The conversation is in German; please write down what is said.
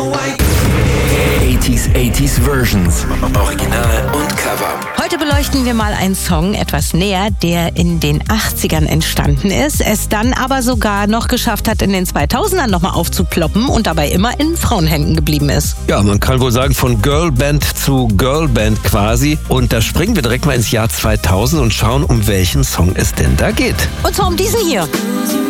80s Versions. Original und Cover. Heute beleuchten wir mal einen Song etwas näher, der in den 80ern entstanden ist, es dann aber sogar noch geschafft hat, in den 2000ern nochmal aufzuploppen und dabei immer in Frauenhänden geblieben ist. Ja, man kann wohl sagen, von Girlband zu Girlband quasi. Und da springen wir direkt mal ins Jahr 2000 und schauen, um welchen Song es denn da geht. Und zwar um diesen hier.